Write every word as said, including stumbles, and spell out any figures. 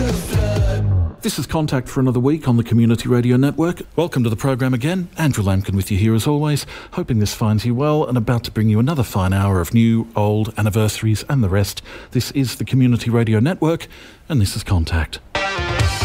This is Contact for another week on the Community Radio Network. Welcome to the program again. Andrew Lampkin with you here as always, hoping this finds you well and about to bring you another fine hour of new, old, anniversaries and the rest. This is the Community Radio Network and this is Contact.